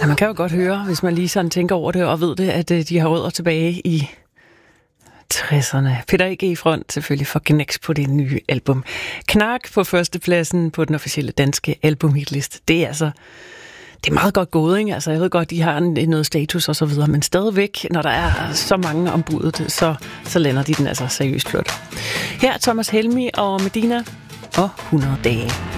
Ja, man kan jo godt høre, hvis man lige sådan tænker over det og ved det, at de har rødder tilbage i 60'erne. Peter A.G. i front selvfølgelig for Gnex på det nye album. Knark på førstepladsen på den officielle danske albumhitliste. Det er altså... Det er meget godt gået, ikke? Altså, jeg ved godt, de har noget status og så videre, men stadigvæk, når der er så mange om budet, så lander de den altså seriøst flot. Her er Thomas Helmig og Medina og 100 dage.